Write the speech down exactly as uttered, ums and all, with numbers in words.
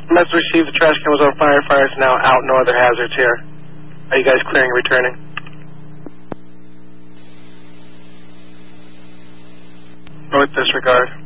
Let's receive. The trash can was on fire. Fire is now out. No other hazards here. Are you guys clearing and returning? North disregard.